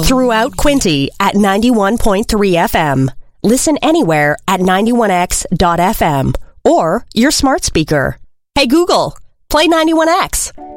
Throughout Quinte at 91.3 FM. Listen anywhere at 91x.fm or your smart speaker. Hey Google, play 91X.